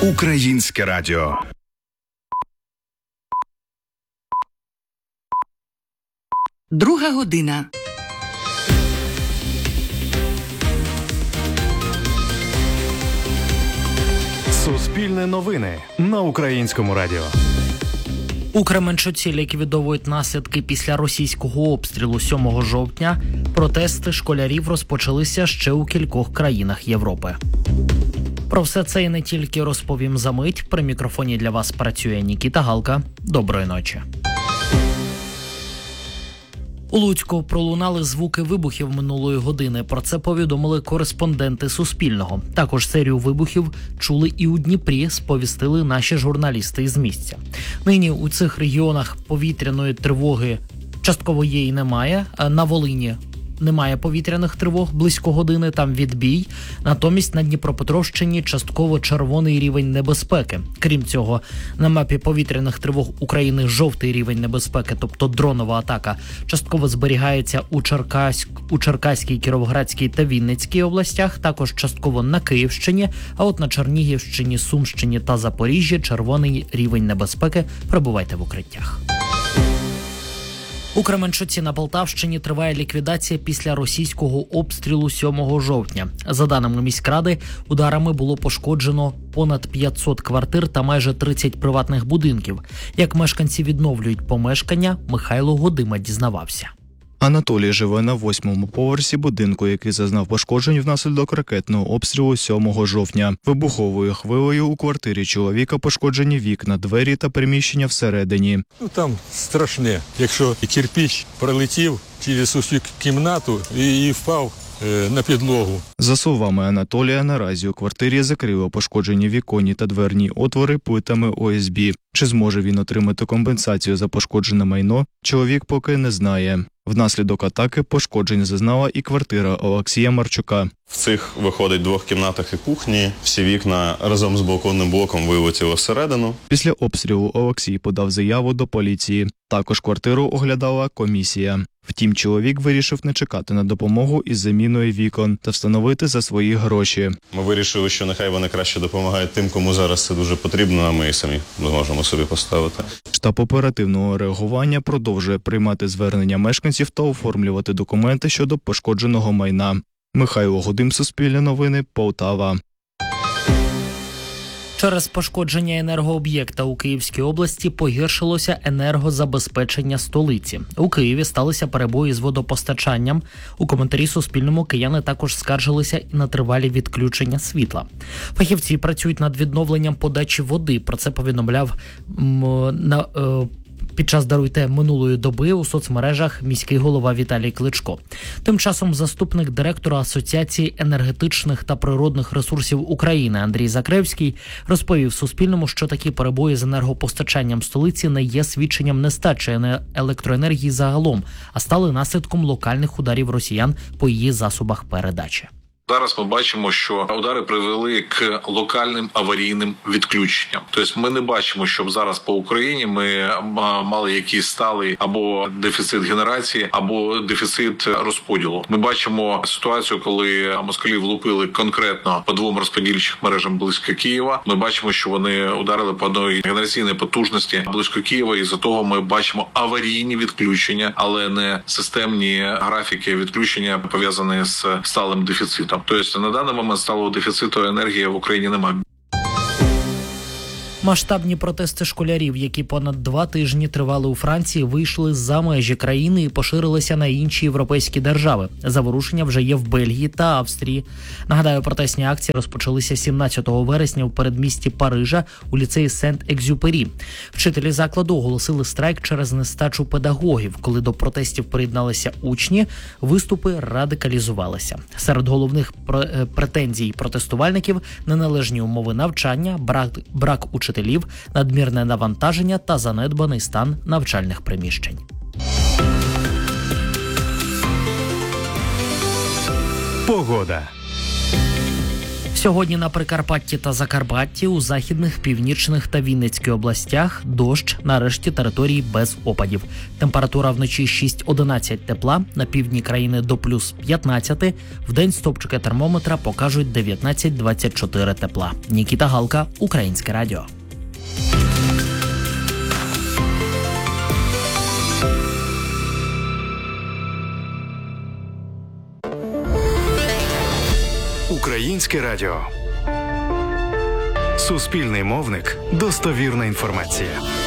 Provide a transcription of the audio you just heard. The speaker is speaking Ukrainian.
Українське радіо. Друга година. Суспільне новини на Українському радіо. У Кременчуці ліквідовують наслідки після російського обстрілу 7 жовтня. Протести школярів розпочалися ще у кількох країнах Європи. Про все це і не тільки розповім за мить. При мікрофоні для вас працює Нікіта Галка. Доброї ночі. У Луцьку пролунали звуки вибухів минулої години. Про це повідомили кореспонденти Суспільного. Також серію вибухів чули і у Дніпрі, сповістили наші журналісти із місця. Нині у цих регіонах повітряної тривоги частково є і немає. На Волині немає повітряних тривог, близько години, там відбій. Натомість на Дніпропетровщині частково червоний рівень небезпеки. Крім цього, на мапі повітряних тривог України жовтий рівень небезпеки, тобто дронова атака, частково зберігається у Черкаській, Кіровоградській та Вінницькій областях, також частково на Київщині, а от на Чернігівщині, Сумщині та Запоріжжі червоний рівень небезпеки. Перебувайте в укриттях. У Кременчуці на Полтавщині триває ліквідація після російського обстрілу 7 жовтня. За даними міськради, ударами було пошкоджено понад 500 квартир та майже 30 приватних будинків. Як мешканці відновлюють помешкання, Михайло Годима дізнавався. Анатолій живе на 8-му поверсі будинку, який зазнав пошкоджень внаслідок ракетного обстрілу 7 жовтня. Вибуховою хвилею у квартирі чоловіка пошкоджені вікна, двері та приміщення всередині. Там страшне. Якщо кирпич пролетів через усю кімнату і впав на підлогу. За словами Анатолія, наразі у квартирі закрили пошкоджені віконні та дверні отвори плитами ОСБ. Чи зможе він отримати компенсацію за пошкоджене майно, чоловік поки не знає. Внаслідок атаки пошкоджень зазнала і квартира Олексія Марчука. В цих, виходить, 2 кімнатах і кухні. Всі вікна разом з балконним блоком вилетіли всередину. Після обстрілу Олексій подав заяву до поліції. Також квартиру оглядала комісія. Втім, чоловік вирішив не чекати на допомогу із заміною вікон та встановити за свої гроші. Ми вирішили, що нехай вони краще допомагають тим, кому зараз це дуже потрібно, а ми самі зможемо собі поставити. Штаб оперативного реагування продовжує приймати звернення мешканців та оформлювати документи щодо пошкодженого майна. Михайло Годим, Суспільне новини, Полтава. Через пошкодження енергооб'єкта у Київській області погіршилося енергозабезпечення столиці. У Києві сталися перебої з водопостачанням. У коментарі Суспільному кияни також скаржилися і на тривалі відключення світла. Фахівці працюють над відновленням подачі води. Про це повідомляв під час минулої доби у соцмережах міський голова Віталій Кличко. Тим часом заступник директора Асоціації енергетичних та природних ресурсів України Андрій Закревський розповів Суспільному, що такі перебої з енергопостачанням столиці не є свідченням нестачі електроенергії загалом, а стали наслідком локальних ударів росіян по її засобах передачі. Зараз ми бачимо, що удари привели к локальним аварійним відключенням. Тобто ми не бачимо, щоб зараз по Україні ми мали якийсь сталий або дефіцит генерації, або дефіцит розподілу. Ми бачимо ситуацію, коли москалі влупили конкретно по 2 розподільчих мережам близько Києва. Ми бачимо, що вони ударили по одній генераційній потужності близько Києва, і за того ми бачимо аварійні відключення, але не системні графіки відключення, пов'язані з сталим дефіцитом. Тобто на даний момент сталого дефіциту енергії в Україні немає. Масштабні протести школярів, які понад 2 тижні тривали у Франції, вийшли за межі країни і поширилися на інші європейські держави. Заворушення вже є в Бельгії та Австрії. Нагадаю, протестні акції розпочалися 17 вересня у передмісті Парижа у ліцеї Сент-Екзюпері. Вчителі закладу оголосили страйк через нестачу педагогів. Коли до протестів приєдналися учні, виступи радикалізувалися. Серед головних претензій протестувальників – неналежні умови навчання, брак учителів, надмірне навантаження та занедбаний стан навчальних приміщень. Погода. Сьогодні на Прикарпатті та Закарпатті, у західних, північних та Вінницькій областях дощ, на решті території без опадів. Температура вночі 6-11 тепла, на півдні країни до плюс 15, вдень стопчики термометра покажуть 19-24 тепла. Нікіта Галка, Українське радіо. Українське радіо. Суспільний мовник. Достовірна інформація.